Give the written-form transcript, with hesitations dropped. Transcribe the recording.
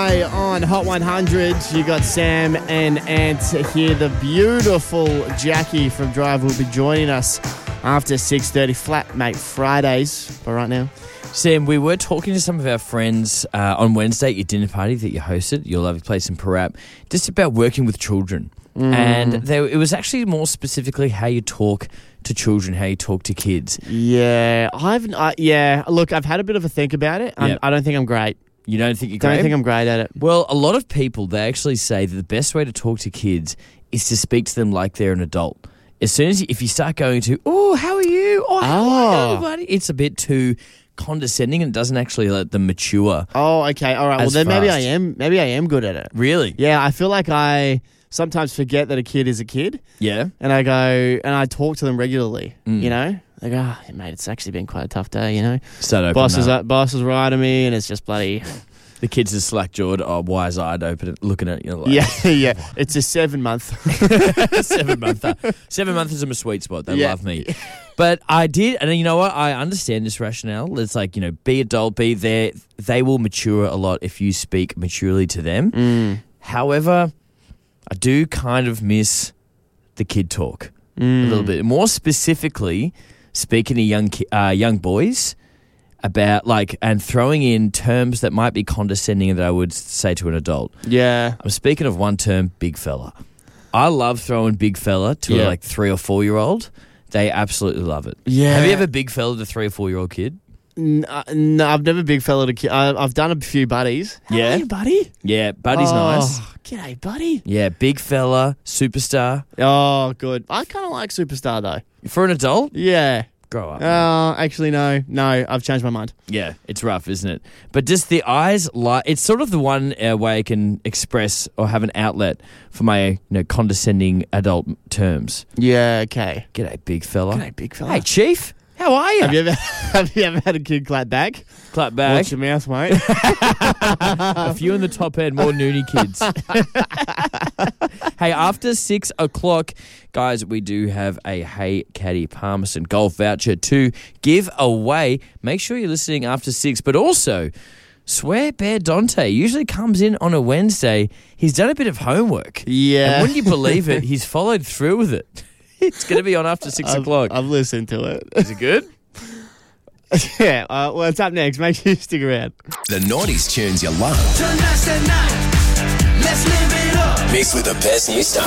Friday on Hot 100. You got Sam and Ant here. The beautiful Jackie from Drive will be joining us after 6:30 flat, mate. Fridays, but right now. Sam, we were talking to some of our friends on Wednesday at your dinner party that you hosted, your lovely place in Parap, just about working with children. And it was actually more specifically how you talk to children, how you talk to kids. Yeah, Look, I've had a bit of a think about it. I don't think I'm great. You don't think you're great? I don't think I'm great at it. Well, a lot of people, they actually say that the best way to talk to kids is to speak to them like they're an adult. As soon as if you start going to, oh, how are you? Oh, how are you, buddy? It's a bit too condescending and it doesn't actually let them mature. Oh, okay. All right. Well, then maybe I am good at it. Really? Yeah, I feel like I sometimes forget that a kid is a kid. Yeah. And I go and I talk to them regularly, you know? They go, oh, mate, it's actually been quite a tough day, you know? Boss is right at me and it's just bloody... The kids are slack-jawed, wise-eyed, looking at you. Like, yeah. It's a 7-month. 7-month. 7 months is a sweet spot. They love me. But I did, and you know what? I understand this rationale. It's like, you know, be adult, be there. They will mature a lot if you speak maturely to them. However, I do kind of miss the kid talk a little bit. More specifically, speaking to young boys about and throwing in terms that might be condescending that I would say to an adult. Yeah. I'm speaking of one term, big fella. I love throwing big fella to a 3 or 4 year old. They absolutely love it. Yeah. Have you ever big fella to a 3 or 4 year old kid? No, I've never big fella to kid. I've done a few buddies. How are you, buddy? Yeah, buddy's nice. G'day, buddy. Yeah, big fella, superstar. Oh, good. I kind of like superstar though. For an adult? Yeah. Grow up. Actually, no. I've changed my mind. Yeah, it's rough, isn't it? But just the eyes, it's sort of the one way I can express or have an outlet for my condescending adult terms. Yeah, okay. G'day, big fella. G'day, big fella. Hey, Chief. How are you? Have you ever had a kid clap back? Clap back. Watch your mouth, mate. A few in the top end, more noonie kids. Hey, after 6 o'clock, guys, we do have a Hey Caddy Palmerston golf voucher to give away. Make sure you're listening after 6, but also Swear Bear Dante usually comes in on a Wednesday. He's done a bit of homework. Yeah. And wouldn't you believe it, he's followed through with it. It's going to be on after 6 o'clock. I've listened to it. Is it good? Yeah. Well, it's up next. Make sure you stick around. The 90s tunes you love. Tonight's the night. Let's live it up. Mixed with the best new stuff.